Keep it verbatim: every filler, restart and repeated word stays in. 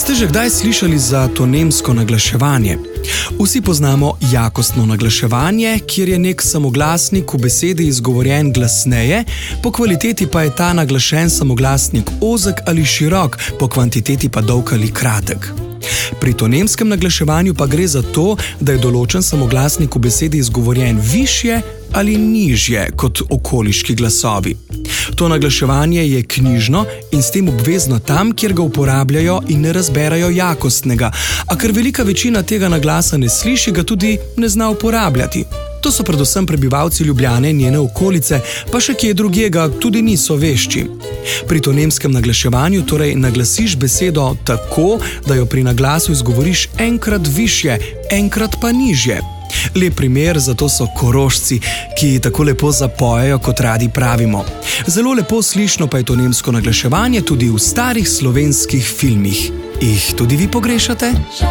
Ste že kdaj slišali za tonemsko naglaševanje? Vsi poznamo jakostno naglaševanje, kjer je nek samoglasnik v besedi izgovorjen glasneje, po kvaliteti pa je ta naglašen samoglasnik ozek ali širok, po kvantiteti pa dolg ali kratek. Pri tonemskem naglaševanju pa gre za to, da je določen samoglasnik v besedi izgovorjen višje ali nižje kot okoliški glasovi. To naglaševanje je knjižno in s tem obvezno tam, kjer ga uporabljajo in ne razberajo jakostnega, a ker velika večina tega naglasa ne sliši, ga tudi ne zna uporabljati. To so predvsem prebivalci Ljubljane in njene okolice, pa še kje drugega tudi niso vešči. Pri tonemskem naglaševanju torej naglasiš besedo tako, da jo pri naglasu izgovoriš enkrat višje, enkrat pa nižje. Lep primer za to so Korošci, ki tako lepo zapojejo, kot radi pravimo. Zelo lepo slišno pa je tonemsko naglaševanje tudi v starih slovenskih filmih. Jih tudi vi pogrešate?